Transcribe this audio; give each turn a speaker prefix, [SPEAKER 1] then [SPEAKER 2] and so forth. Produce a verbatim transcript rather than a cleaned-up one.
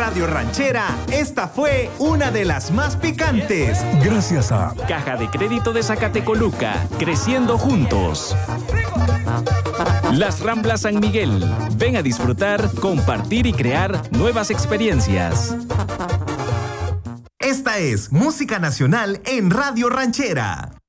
[SPEAKER 1] Radio Ranchera, esta fue una de las más picantes.
[SPEAKER 2] Gracias a
[SPEAKER 3] Caja de Crédito de Zacatecoluca, creciendo juntos. Las Ramblas San Miguel, ven a disfrutar, compartir y crear nuevas experiencias.
[SPEAKER 1] Esta es Música Nacional en Radio Ranchera.